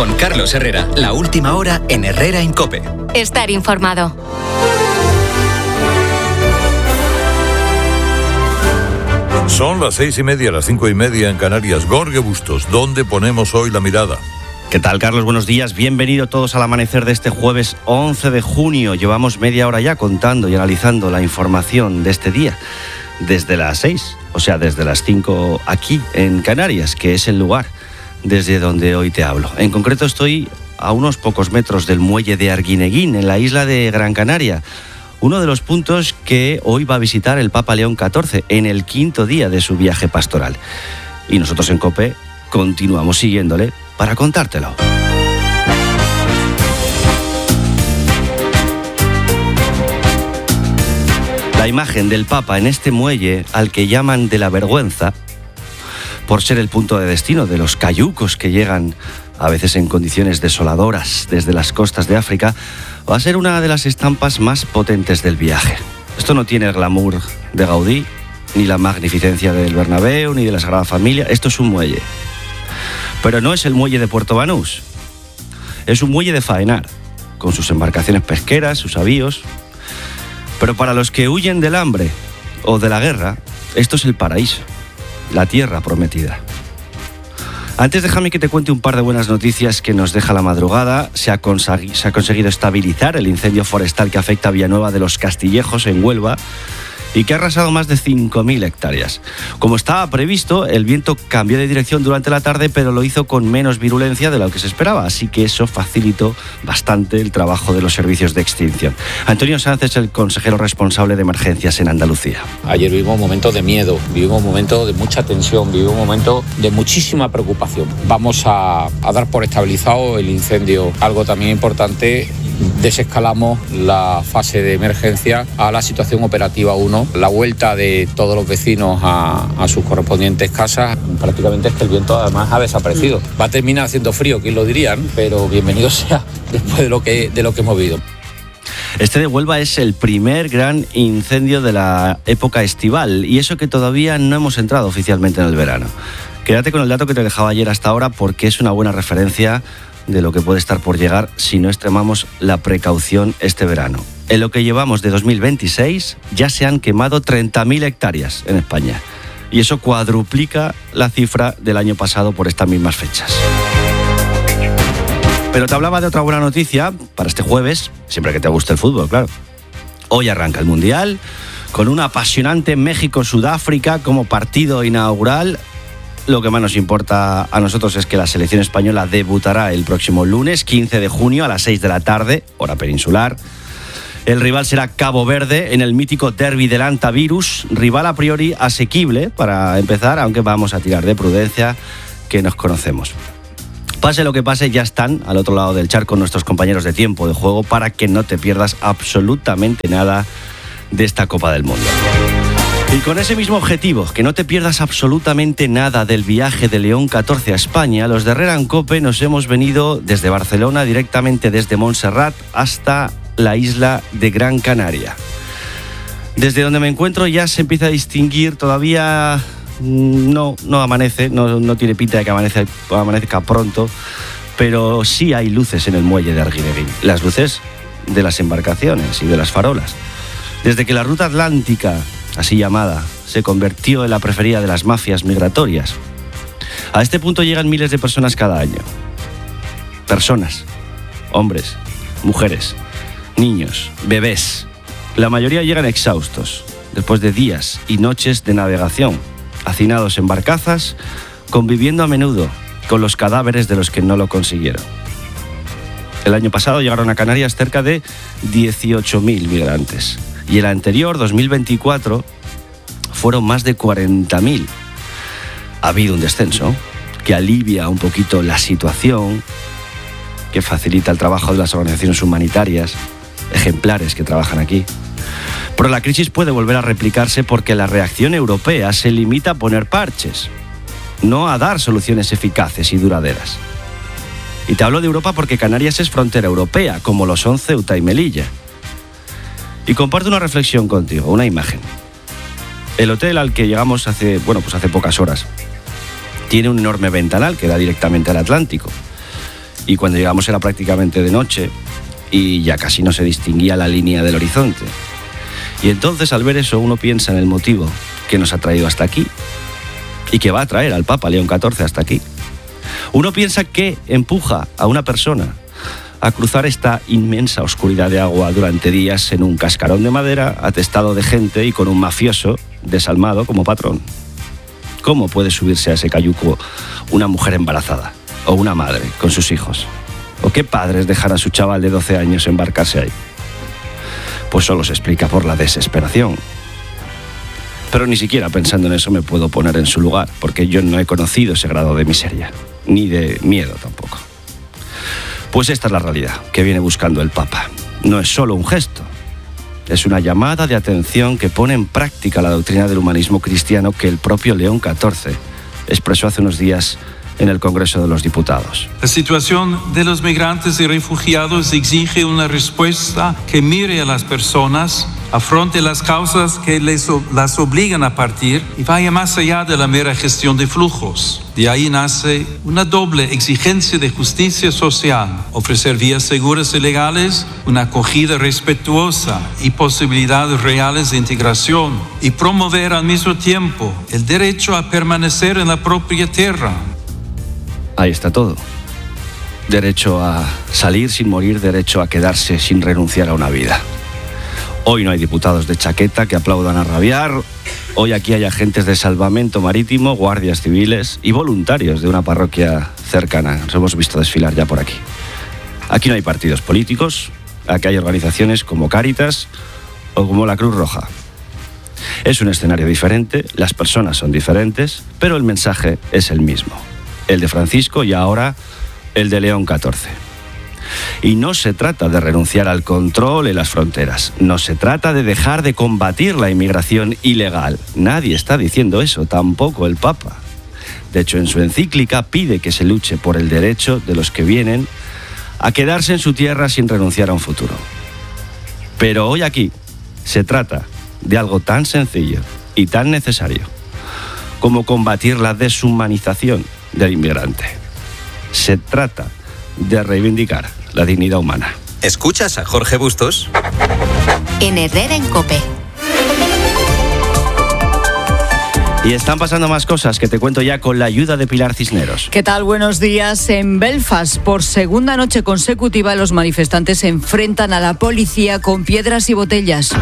Con Carlos Herrera, la última hora en Herrera en COPE. Estar informado. Son las 6:30, las 5:30 en Canarias. Jorge Bustos, ¿dónde ponemos hoy la mirada? ¿Qué tal, Carlos? Buenos días. Bienvenido todos al amanecer de este jueves 11 de junio. Llevamos media hora ya contando y analizando la información de este día. Desde las 6, o sea, desde las 5 aquí en Canarias, que es el lugar desde donde hoy te hablo. En concreto estoy a unos pocos metros del muelle de Arguineguín, en la isla de Gran Canaria. Uno de los puntos que hoy va a visitar el Papa León XIV en el 5º día de su viaje pastoral. Y nosotros en COPE continuamos siguiéndole para contártelo. La imagen del Papa en este muelle, al que llaman de la vergüenza, por ser el punto de destino de los cayucos que llegan a veces en condiciones desoladoras desde las costas de África, va a ser una de las estampas más potentes del viaje. Esto no tiene el glamour de Gaudí, ni la magnificencia del Bernabéu, ni de la Sagrada Familia. Esto es un muelle. Pero no es el muelle de Puerto Banús. Es un muelle de faenar, con sus embarcaciones pesqueras, sus avíos. Pero para los que huyen del hambre o de la guerra, esto es el paraíso, la tierra prometida. Antes déjame que te cuente un par de buenas noticias que nos deja la madrugada. Se ha conseguido estabilizar el incendio forestal que afecta a Villanueva de los Castillejos en Huelva y que ha arrasado más de 5.000 hectáreas. Como estaba previsto, el viento cambió de dirección durante la tarde, pero lo hizo con menos virulencia de lo que se esperaba, así que eso facilitó bastante el trabajo de los servicios de extinción. Antonio Sanz es el consejero responsable de emergencias en Andalucía. Ayer vivimos un momento de miedo, vivimos un momento de mucha tensión, vivimos un momento de muchísima preocupación. Vamos a dar por estabilizado el incendio. Algo también importante, desescalamos la fase de emergencia a la situación operativa 1. La vuelta de todos los vecinos a sus correspondientes casas. Prácticamente es que el viento además ha desaparecido. Va a terminar haciendo frío, quién lo diría, ¿no? Pero bienvenido sea después de lo que hemos vivido. Este de Huelva es el primer gran incendio de la época estival, y eso que todavía no hemos entrado oficialmente en el verano. Quédate con el dato que te dejaba ayer hasta ahora, porque es una buena referencia de lo que puede estar por llegar si no extremamos la precaución este verano. En lo que llevamos de 2026 ya se han quemado 30.000 hectáreas en España, y eso cuadruplica la cifra del año pasado por estas mismas fechas. Pero te hablaba de otra buena noticia para este jueves, siempre que te guste el fútbol, claro. Hoy arranca el Mundial con un apasionante México-Sudáfrica como partido inaugural. Lo que más nos importa a nosotros es que la selección española debutará el próximo lunes, 15 de junio, a las 6 de la tarde, hora peninsular. El rival será Cabo Verde en el mítico derbi del Antivirus, rival a priori asequible para empezar, aunque vamos a tirar de prudencia, que nos conocemos. Pase lo que pase, ya están al otro lado del charco nuestros compañeros de Tiempo de Juego para que no te pierdas absolutamente nada de esta Copa del Mundo. Y con ese mismo objetivo, que no te pierdas absolutamente nada del viaje de León XIV a España, los de Herrera en COPE nos hemos venido desde Barcelona, directamente desde Montserrat hasta la isla de Gran Canaria. Desde donde me encuentro ya se empieza a distinguir, todavía no amanece, no tiene pinta de que amanezca pronto, pero sí hay luces en el muelle de Arguineguín, las luces de las embarcaciones y de las farolas. Desde que la ruta atlántica, así llamada, se convirtió en la preferida de las mafias migratorias, a este punto llegan miles de personas cada año. Personas, hombres, mujeres, niños, bebés. La mayoría llegan exhaustos, después de días y noches de navegación, hacinados en barcazas, conviviendo a menudo con los cadáveres de los que no lo consiguieron. El año pasado llegaron a Canarias cerca de 18.000 migrantes. Y el anterior, 2024, fueron más de 40.000. Ha habido un descenso que alivia un poquito la situación, que facilita el trabajo de las organizaciones humanitarias, ejemplares que trabajan aquí. Pero la crisis puede volver a replicarse porque la reacción europea se limita a poner parches, no a dar soluciones eficaces y duraderas. Y te hablo de Europa porque Canarias es frontera europea, como lo son Ceuta y Melilla. Y comparto una reflexión contigo, una imagen. El hotel al que llegamos hace pocas horas tiene un enorme ventanal que da directamente al Atlántico. y cuando llegamos era prácticamente de noche y ya casi no se distinguía la línea del horizonte. Y entonces al ver eso uno piensa en el motivo que nos ha traído hasta aquí y que va a traer al Papa León XIV hasta aquí. Uno piensa que empuja a una persona a cruzar esta inmensa oscuridad de agua durante días en un cascarón de madera atestado de gente y con un mafioso desalmado como patrón. ¿Cómo puede subirse a ese cayuco una mujer embarazada o una madre con sus hijos? ¿O qué padres dejan a su chaval de 12 años embarcarse ahí? Pues solo se explica por la desesperación. Pero ni siquiera pensando en eso me puedo poner en su lugar, porque yo no he conocido ese grado de miseria, ni de miedo tampoco. Pues esta es la realidad que viene buscando el Papa. No es solo un gesto, es una llamada de atención que pone en práctica la doctrina del humanismo cristiano que el propio León XIV expresó hace unos días en el Congreso de los Diputados. La situación de los migrantes y refugiados exige una respuesta que mire a las personas, afronte las causas que las obligan a partir y vaya más allá de la mera gestión de flujos. De ahí nace una doble exigencia de justicia social: ofrecer vías seguras y legales, una acogida respetuosa y posibilidades reales de integración, y promover al mismo tiempo el derecho a permanecer en la propia tierra. Ahí está todo. Derecho a salir sin morir, derecho a quedarse sin renunciar a una vida. Hoy no hay diputados de chaqueta que aplaudan a rabiar. Hoy aquí hay agentes de salvamento marítimo, guardias civiles y voluntarios de una parroquia cercana. Nos hemos visto desfilar ya por aquí. Aquí no hay partidos políticos. Aquí hay organizaciones como Cáritas o como la Cruz Roja. Es un escenario diferente, las personas son diferentes, pero el mensaje es el mismo. El de Francisco y ahora el de León XIV. Y no se trata de renunciar al control en las fronteras, no se trata de dejar de combatir la inmigración ilegal. Nadie está diciendo eso, tampoco el Papa. De hecho, en su encíclica pide que se luche por el derecho de los que vienen a quedarse en su tierra sin renunciar a un futuro. Pero hoy aquí se trata de algo tan sencillo y tan necesario como combatir la deshumanización del inmigrante. Se trata de reivindicar la dignidad humana. ¿Escuchas a Jorge Bustos? En Herrera en COPE. Y están pasando más cosas que te cuento ya con la ayuda de Pilar Cisneros. ¿Qué tal? Buenos días. En Belfast, por segunda noche consecutiva, los manifestantes se enfrentan a la policía con piedras y botellas.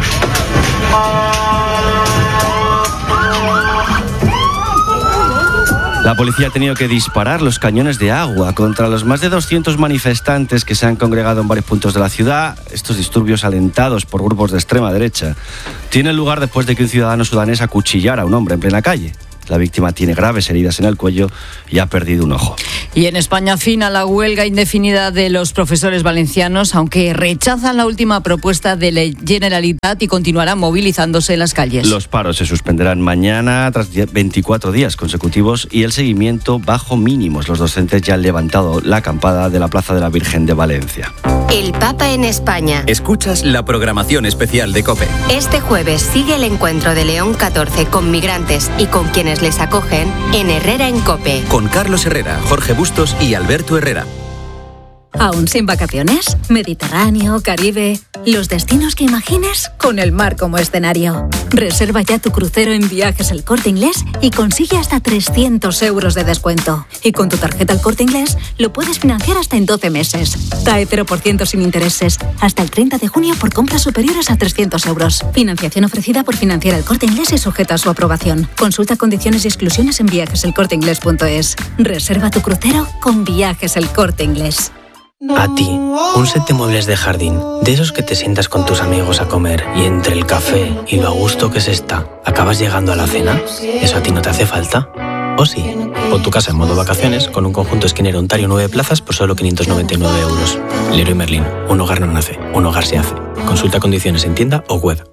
La policía ha tenido que disparar los cañones de agua contra los más de 200 manifestantes que se han congregado en varios puntos de la ciudad. Estos disturbios, alentados por grupos de extrema derecha, tienen lugar después de que un ciudadano sudanés acuchillara a un hombre en plena calle. La víctima tiene graves heridas en el cuello y ha perdido un ojo. Y en España fina la huelga indefinida de los profesores valencianos, aunque rechazan la última propuesta de la Generalitat y continuarán movilizándose en las calles. Los paros se suspenderán mañana tras 24 días consecutivos y el seguimiento bajo mínimos. Los docentes ya han levantado la acampada de la Plaza de la Virgen de Valencia. El Papa en España. Escuchas la programación especial de COPE. Este jueves sigue el encuentro de León XIV con migrantes y con quienes les acogen en Herrera en COPE. Con Carlos Herrera, Jorge Bustos y Alberto Herrera. ¿Aún sin vacaciones? Mediterráneo, Caribe... Los destinos que imagines con el mar como escenario. Reserva ya tu crucero en Viajes El Corte Inglés y consigue hasta 300 euros de descuento. Y con tu tarjeta El Corte Inglés lo puedes financiar hasta en 12 meses. TAE 0% sin intereses. Hasta el 30 de junio por compras superiores a 300 euros. Financiación ofrecida por Financiera El Corte Inglés y sujeta a su aprobación. Consulta condiciones y exclusiones en viajeselcorteinglés.es. Reserva tu crucero con Viajes El Corte Inglés. A ti, un set de muebles de jardín, de esos que te sientas con tus amigos a comer y entre el café y lo a gusto que se está, acabas llegando a la cena. ¿Eso a ti no te hace falta? ¿O sí? Pon tu casa en modo vacaciones con un conjunto Skinner Ontario 9 plazas por solo 599 euros. Leroy Merlin, un hogar no nace, un hogar se hace. Consulta condiciones en tienda o web.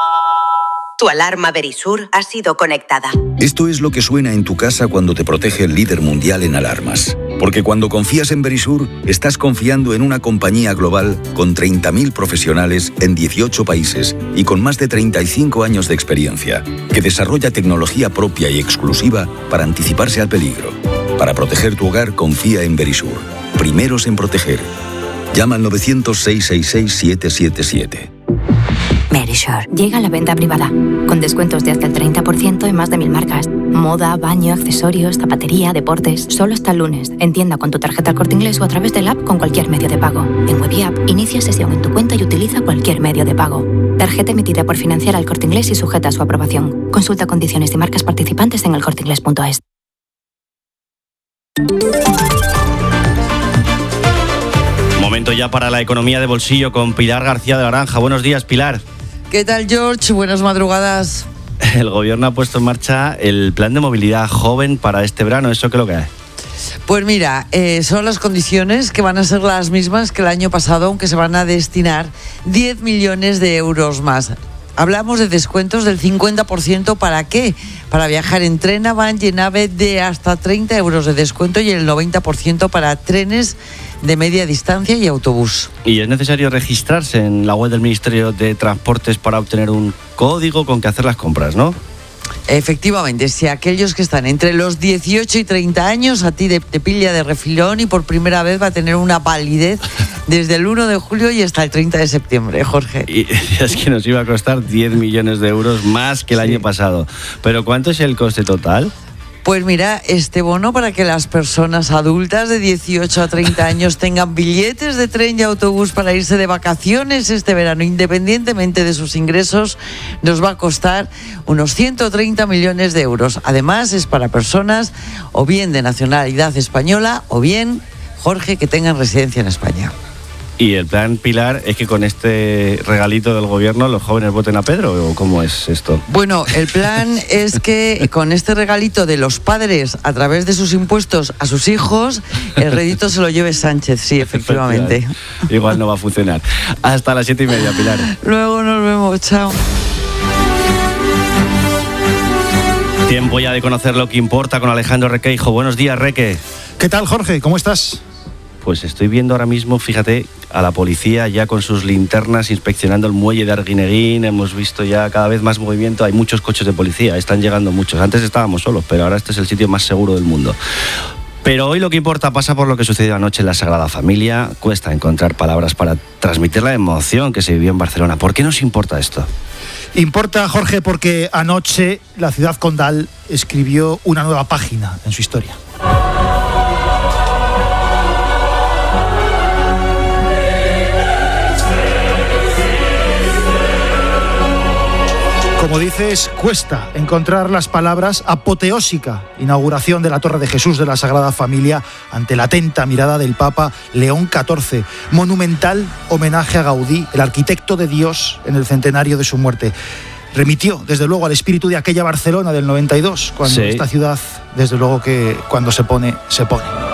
Tu alarma Verisur ha sido conectada. Esto es lo que suena en tu casa cuando te protege el líder mundial en alarmas. Porque cuando confías en Verisur, estás confiando en una compañía global con 30.000 profesionales en 18 países y con más de 35 años de experiencia, que desarrolla tecnología propia y exclusiva para anticiparse al peligro. Para proteger tu hogar, confía en Verisur. Primeros en proteger. Llama al 900-666-777. Verisure. Llega a la venta privada, con descuentos de hasta el 30% en más de 1000 marcas. Moda, baño, accesorios, zapatería, deportes. Solo hasta el lunes. En tienda con tu tarjeta El Corte Inglés o a través del app con cualquier medio de pago. En web y app, inicia sesión en tu cuenta y utiliza cualquier medio de pago. Tarjeta emitida por Financiera El Corte Inglés y sujeta a su aprobación. Consulta condiciones y marcas participantes en elcorteinglés.es. Momento ya para la economía de bolsillo con Pilar García de la Granja. Buenos días, Pilar. ¿Qué tal, George? Buenas madrugadas. El gobierno ha puesto en marcha el plan de movilidad joven para este verano. ¿Eso qué es lo que es? Pues mira, son las condiciones que van a ser las mismas que el año pasado, aunque se van a destinar 10 millones de euros más. Hablamos de descuentos del 50%. ¿Para qué? Para viajar en tren, van y en AVE de hasta 30 euros de descuento y el 90% para trenes de media distancia y autobús. Y es necesario registrarse en la web del Ministerio de Transportes para obtener un código con que hacer las compras, ¿no? Efectivamente, si aquellos que están entre los 18 y 30 años, a ti te pilla de refilón y por primera vez va a tener una validez desde el 1 de julio y hasta el 30 de septiembre, Jorge. Y es que nos iba a costar 10 millones de euros más que el año pasado. ¿Pero cuánto es el coste total? Pues mira, este bono para que las personas adultas de 18 a 30 años tengan billetes de tren y autobús para irse de vacaciones este verano, independientemente de sus ingresos, nos va a costar unos 130 millones de euros. Además, es para personas o bien de nacionalidad española o bien, Jorge, que tengan residencia en España. ¿Y el plan, Pilar, es que con este regalito del gobierno los jóvenes voten a Pedro o cómo es esto? Bueno, el plan es que con este regalito de los padres a través de sus impuestos a sus hijos, el rédito se lo lleve Sánchez, sí, efectivamente. Igual no va a funcionar. Hasta las 7:30, Pilar. Luego nos vemos, chao. Tiempo ya de conocer lo que importa con Alejandro Requeijo. Buenos días, Reque. ¿Qué tal, Jorge? ¿Cómo estás? Pues estoy viendo ahora mismo, fíjate, a la policía ya con sus linternas inspeccionando el muelle de Arguineguín. Hemos visto ya cada vez más movimiento. Hay muchos coches de policía, están llegando muchos. Antes estábamos solos, pero ahora este es el sitio más seguro del mundo. Pero hoy lo que importa pasa por lo que sucedió anoche en la Sagrada Familia. Cuesta encontrar palabras para transmitir la emoción que se vivió en Barcelona. ¿Por qué nos importa esto? Importa, Jorge, porque anoche la ciudad condal escribió una nueva página en su historia. Como dices, cuesta encontrar las palabras. Apoteósica inauguración de la Torre de Jesús de la Sagrada Familia ante la atenta mirada del Papa León XIV. Monumental homenaje a Gaudí, el arquitecto de Dios en el centenario de su muerte. Remitió, desde luego, al espíritu de aquella Barcelona del 92, cuando esta ciudad, desde luego que cuando se pone, se pone.